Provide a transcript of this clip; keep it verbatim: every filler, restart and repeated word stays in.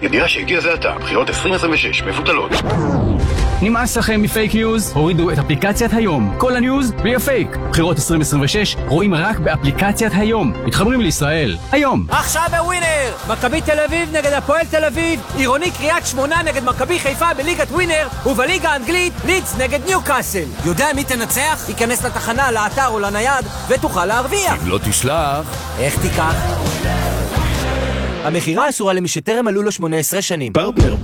ידיעה שהגיע זה עתה, בחירות עשרים עשרים ושש מבוטלות. נמאס לכם מפייק ניוז? הורידו את אפליקציית היום. כל הניוז בלי הפייק. בחירות עשרים עשרים ושש רואים רק באפליקציית היום. מתחברים לישראל. היום. עכשיו בווינר! מכבי תל אביב נגד הפועל תל אביב, עירוני קריית שמונה נגד מכבי חיפה בליגת ווינר, ובליגה האנגלית לידס נגד ניוקאסל. יודע מי תנצח? ייכנס לתחנה, לאתר או לנייד ותוכל להרוויח. אם לא תשלח... איך תיקח? המחירה אסורה למי שטרם מלאו לו שמונה עשרה שנים. פרטנר